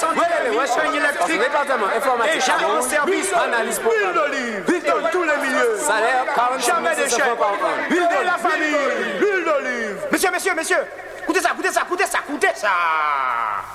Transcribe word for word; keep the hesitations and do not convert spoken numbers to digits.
santé, mission électrique, département informatique, déjà en service, analyse huile d'olive, dans tous les milieux, salaire quarante jamais d'échec, huile de la famille, huile d'olive. Monsieur, monsieur, monsieur, écoutez ça, écoutez ça, écoutez ça, écoutez ça.